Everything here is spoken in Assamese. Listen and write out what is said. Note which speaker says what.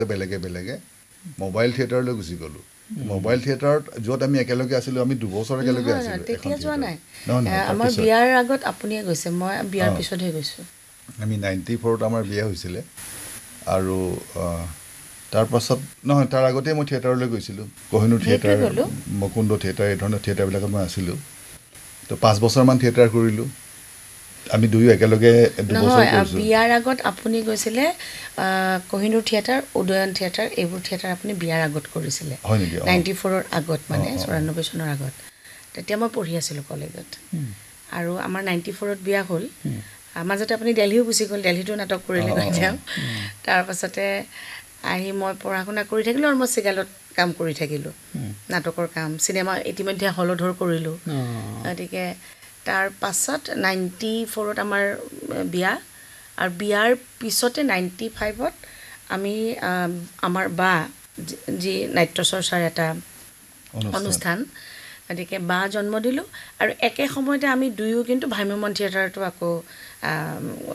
Speaker 1: বেলেগে মোবাইল থিয়েটাৰলৈ গুচি গ'লোঁ মোবাইল থিয়েটাৰত য'ত আমি একেলগে আছিলোঁ আমি 2 বছৰ একেলগে আছিলোঁ
Speaker 2: তেতিয়া যোৱা নাই
Speaker 1: নহয়
Speaker 2: আমাৰ বিয়াৰ আগত আপুনিয়ে গৈছে মই বিয়াৰ পিছতহে গৈছোঁ
Speaker 1: আমি 94ত আমাৰ বিয়া হৈছিলে আৰু তাৰ পাছত নহয় তাৰ আগতে মই থিয়েটাৰলৈ গৈছিলোঁ কোহিনুৰ থিয়েটাৰ মুকুন্দ থিয়েটাৰ এই ধৰণৰ থিয়েটাৰবিলাকত মই আছিলোঁ তো 5 বছৰমান থিয়েটাৰ কৰিলোঁ আমি দুয়ো একেলগে 2 বছৰ কৰিছোঁ
Speaker 2: বিয়াৰ আগত আপুনি গৈছিলে কোহিনুৰ থিয়েটাৰ উদয়ন থিয়েটাৰ এইবোৰ থিয়েটাৰ আপুনি বিয়াৰ আগত কৰিছিলে 94ৰ আগত মানে 94 চনৰ আগত তেতিয়া মই পঢ়ি আছিলোঁ কলেজত আৰু আমাৰ 94ত বিয়া হ'ল মাজতে আপুনি দিল্লীও গুচি গ'ল দিল্লীতো নাটক কৰিলে তেওঁ তাৰপাছতে আহি মই পঢ়া শুনা কৰি থাকিলোঁ আৰু মই চিগালত কাম কৰি থাকিলোঁ নাটকৰ কাম চিনেমা ইতিমধ্যে হলধৰ কৰিলোঁ গতিকে তাৰ পাছত 94ত আমাৰ বিয়া আৰু বিয়াৰ পিছতে 95ত আমি আমাৰ বা যি নাট্য চৰ্চাৰ এটা অনুষ্ঠান গতিকে বা জন্ম দিলোঁ আৰু একে সময়তে আমি দুয়ো কিন্তু ভ্ৰাম্যমাণ থিয়েটাৰটো আকৌ